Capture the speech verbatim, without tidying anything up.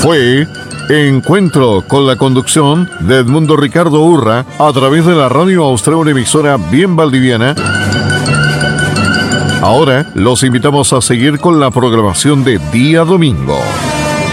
fue Encuentro, con la conducción de Edmundo Ricardo Urra a través de la Radio Austral, una emisora bien valdiviana. Ahora los invitamos a seguir con la programación de Día Domingo.